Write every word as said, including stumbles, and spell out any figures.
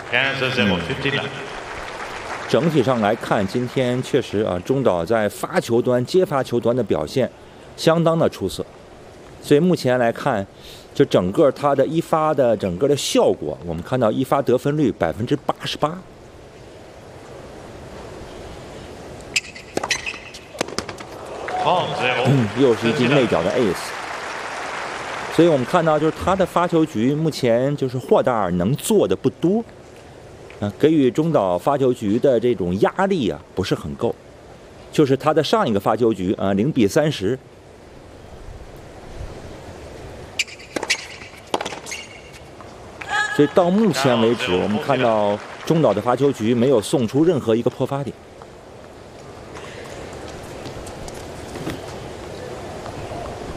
整体上来看，今天确实啊，中岛在发球端、接发球端的表现相当的出色。所以目前来看，就整个他的一发的整个的效果，我们看到一发得分率百分之八十八。嗯，又是一记内角的 ace。所以我们看到，就是他的发球局目前就是霍达尔能做的不多。啊，给予中岛发球局的这种压力啊，不是很够。就是他的上一个发球局啊，零比三十。所以到目前为止，我们看到中岛的发球局没有送出任何一个破发点。